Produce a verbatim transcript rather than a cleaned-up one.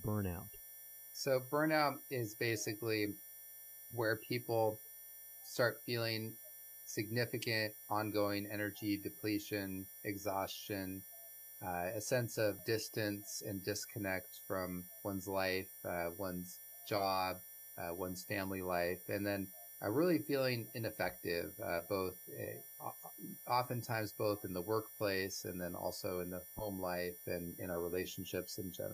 burnout? So burnout is basically where people start feeling significant ongoing energy depletion, exhaustion, uh, a sense of distance and disconnect from one's life, uh, one's job, uh, one's family life, and then uh, really feeling ineffective, uh, both uh, oftentimes both in the workplace and then also in the home life and in our relationships in general.